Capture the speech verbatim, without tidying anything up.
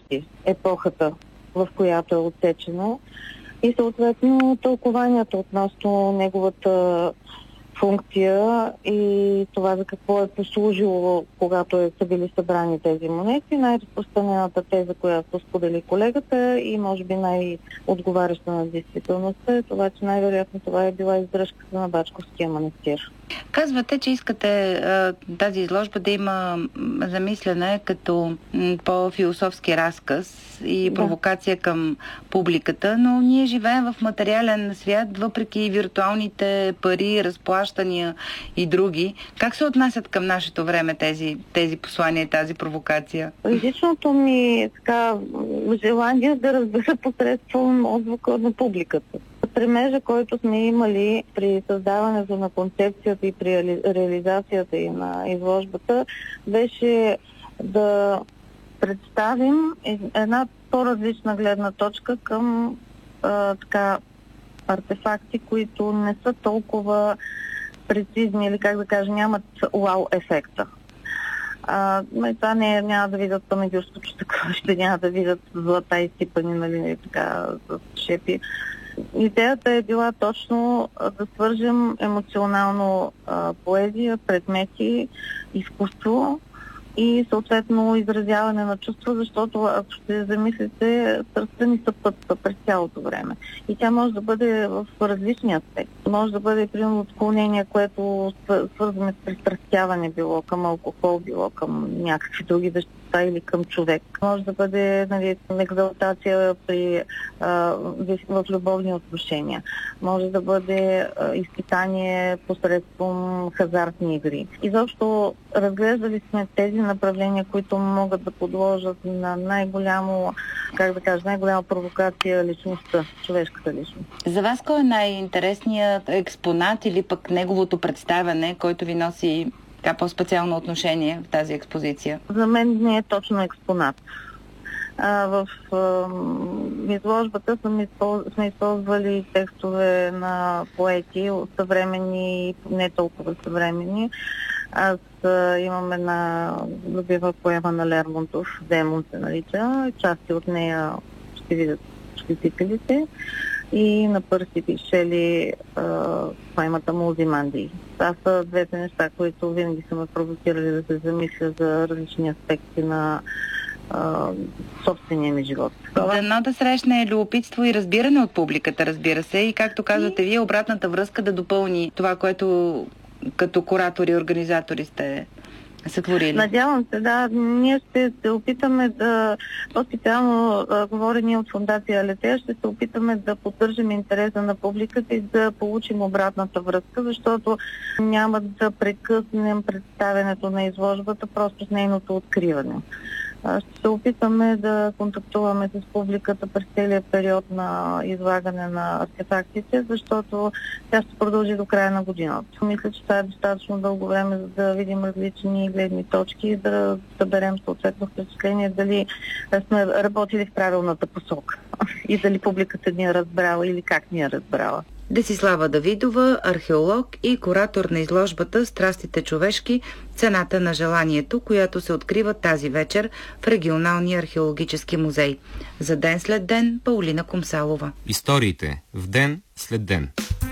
Левски, епохата, в която е отсечено, и съответно тълкованията относно неговата функция и това за какво е послужило, когато е, са били събрани тези монети. Най-разпространената теза, която сподели колегата и може би най-отговаряща на действителността, е това, че най-вероятно това е била издръжката на Бачковския манастир. Казвате, че искате а, тази изложба да има замислене като м, по-философски разказ и провокация да. към публиката, но ние живеем в материален свят, въпреки виртуалните пари, разплащания и други. Как се отнасят към нашето време тези, тези послания и тази провокация? Личното ми така, желание да разбера посредством отзвука на публиката. Стремежа, който сме имали при създаването на концепцията и при реализацията и на изложбата, беше да представим една по-различна гледна точка към а, така, артефакти, които не са толкова прецизни или, как да кажа, нямат уау ефекта. А, това не, няма да видят панагюрско чистокръще, няма да видят злата изсипани, нали, така, с шепи. Идеята е била точно да свържем емоционално а, поезия, предмети, изкуство и съответно изразяване на чувства, защото ако ще замислите, страстта ни съпътства през цялото време. И тя може да бъде в различни аспекти. Може да бъде, примерно, отклонение, което свързваме с пристрастяване, било към алкохол, било към някакви други вещества или към човек. Може да бъде, нали, екзалтация при, а, в любовни отношения. Може да бъде а, изпитание посредством хазартни игри. Изобщо разглеждали сме тези направления, които могат да подложат на най-голямо, как да кажа, най-голяма провокация личността, човешката личност. За вас кой е най-интересният експонат или пък неговото представяне, който ви носи така по-специално отношение в тази експозиция? За мен не е точно експонат. А, в а, изложбата сме, използ... сме използвали текстове на поети, съвременни и не толкова съвременни. Аз а, имам една любима поема на Лермонтов, Демон се нарича, части от нея ще видят читателите. И на Пърси Шели поемата му Озимандий. Това са двете неща, които винаги са ме провокирали да се замисля за различни аспекти на а, собствения ми живот. Дано да срещне любопитство и разбиране от публиката, разбира се, и както казвате вие, обратната връзка да допълни това, което като куратори и организатори сте сътворили. Надявам се, да. Ние ще се опитаме да, по-специално говоря ние от фондация Алетея, ще се опитаме да поддържаме интереса на публиката и да получим обратната връзка, защото няма да прекъснем представянето на изложбата просто с нейното откриване. Ще се опитаме да контактуваме с публиката през целия период на излагане на артефактите, защото тя ще продължи до края на годината. Мисля, че това е достатъчно дълго време, за да видим различни гледни точки и да съберем съответно впечатление дали сме работили в правилната посока и дали публиката ни е разбрала или как ни е разбрала. Десислава Давидова, археолог и куратор на изложбата "Страстите човешки. Цената на желанието", която се открива тази вечер в Регионалния археологически музей. За ден след ден, Паулина Комсалова. Историите в ден след ден.